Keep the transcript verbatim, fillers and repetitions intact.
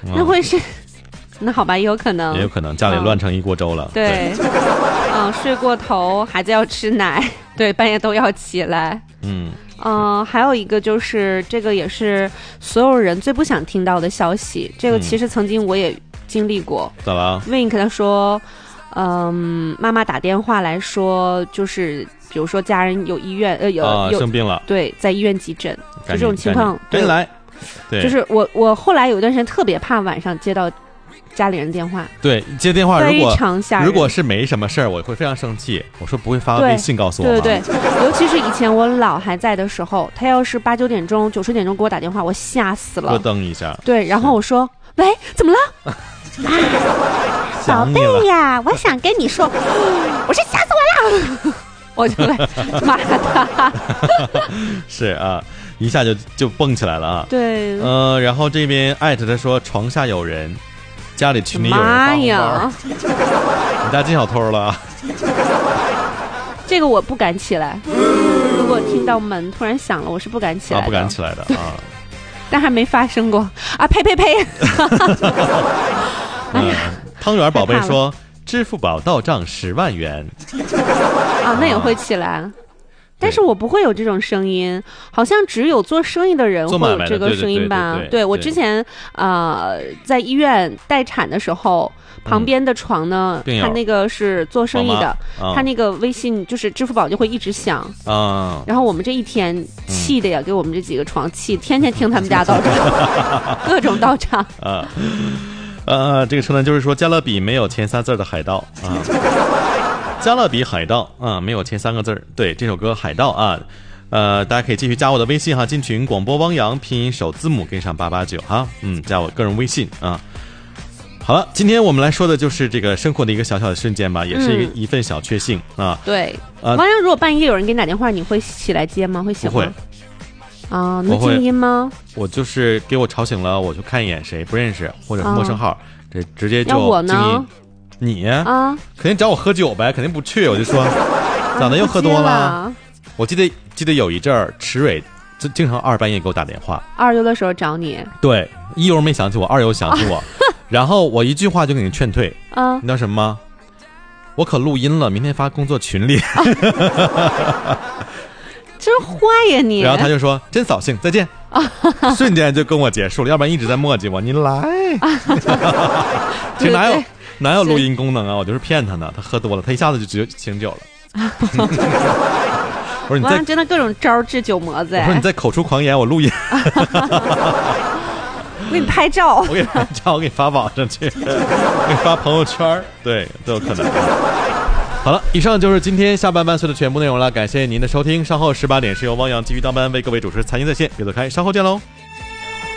那会是，那好吧，也有可能， 也有可能家里乱成一锅粥了。 嗯、对，嗯，睡过头，孩子要吃奶，对，半夜都要起来。 嗯嗯、呃，还有一个就是这个也是所有人最不想听到的消息，这个其实曾经我也经历过。 咋了 ？Wink 他说，嗯，妈妈打电话来说，就是比如说家人有医院呃有、 啊、 有生病了， 对，在医院急诊，就这种情况， 赶紧来。对， 就是我我后来有一段时间特别怕晚上接到家里人电话， 对，接电话如果非常吓人， 如果是没什么事儿，我会非常生气。我说不会发微信告诉我吗？ 对对对，尤其是以前我姥还在的时候，他要是八九点钟、九十点钟给我打电话，我吓死了， 咯噔一下。 对，然后我说：“喂，怎么了？”啊，宝贝呀，我想跟你说，我是吓死我了，我就来骂他。 是啊。一下就就蹦起来了啊！ 对， 呃，然后这边艾特他说床下有人，家里群里有人发红包，你家进小偷了。 这个我不敢起来，如果听到门突然响了，我是不敢起来的， 啊、不敢起来的啊。 但还没发生过啊！呸呸呸！ 嗯，汤圆宝贝说，支付宝到账十万元。 啊，那也会起来。但是我不会有这种声音，好像只有做生意的人会有这个声音吧？ 对, 对, 对, 对, 对, 对, 对我之前呃在医院待产的时候，旁边的床呢， 嗯、 他那个是做生意的， 啊、 他那个微信就是支付宝就会一直响啊。 然后我们这一天气的呀，嗯、给我们这几个床气，天天听他们家到场，各种到场啊。呃，这个称呢就是说加勒比没有前三字的海盗啊。加勒比海盗啊，没有前三个字儿。对，这首歌海盗啊，呃，大家可以继续加我的微信哈，进群广播汪洋，拼音首字母跟上八八九哈，嗯，加我个人微信啊。好了，今天我们来说的就是这个生活的一个小小的瞬间吧，也是一个、嗯、一份小确幸啊。 对，汪洋，如果半夜有人给你打电话，你会起来接吗？会醒吗？ 不会。 啊，能静音吗？ 我就是给我吵醒了，我就看一眼谁不认识或者是陌生号，这、啊、直接就静音。我呢？ 你啊， 肯定找我喝酒呗，肯定不去。我就说，咋的又喝多了？ 啊、 我记得记得有一阵儿，池蕊就经常二半夜给我打电话， 二优的时候找你。 对，一优没想起我，二优想起我，啊、然后我一句话就给你劝退。 啊， 你知道什么吗？我可录音了，明天发工作群里。 啊、真坏呀你！ 然后他就说真扫兴，再见。瞬间就跟我结束了，要不然一直在磨叽我，你来。其实哪有哪有录音功能啊？我就是骗他呢，他喝多了，他一下子就只有醒酒了。我说你在真的各种招治酒魔子。 我说你在口出狂言，我录音。 我给你拍照， 我给你拍照，我给你发网上去，给你发朋友圈，对，都有可能。好了，以上就是今天下半伴随的全部内容了，感谢您的收听。稍后十八点是由汪洋继续当班为各位主持财经在线，别走开，稍后见喽。